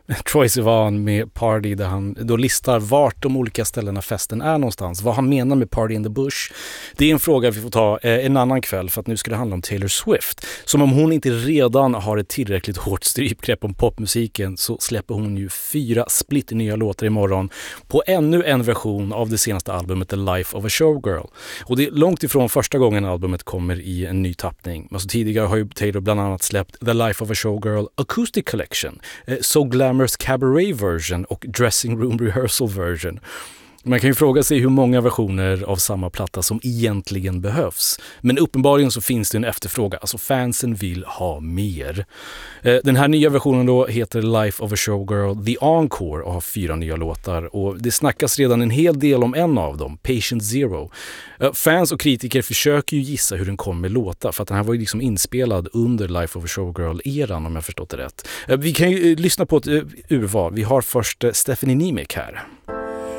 Troye Sivan med Party, där han då listar vart de olika ställena festen är någonstans. Vad han menar med Party in the Bush. Det är en fråga vi får ta en annan kväll, för att nu ska det handla om Taylor Swift. Som om hon inte redan har ett tillräckligt hårt strypgrepp om popmusiken, så släpper hon ju 4 splitternya låtar imorgon på ännu en version av det senaste albumet The Life of a Showgirl. Och det är långt ifrån första gången albumet kommer i en ny tappning. Alltså tidigare har ju Taylor bland annat släppt The Life of a Showgirl Acoustic Collection, So Glamorous Cabaret version och Dressing Room Rehearsal version. Man kan ju fråga sig hur många versioner av samma platta som egentligen behövs. Men uppenbarligen så finns det en efterfrågan, alltså fansen vill ha mer. Den här nya versionen då heter Life of a Showgirl The Encore och har 4 nya låtar. Och det snackas redan en hel del om en av dem, Patient Zero. Fans och kritiker försöker ju gissa hur den kommer låta, för att den här var ju liksom inspelad under Life of a Showgirl-eran, om jag förstått det rätt. Vi kan ju lyssna på ett urval. Vi har först Stephanie Nimick här.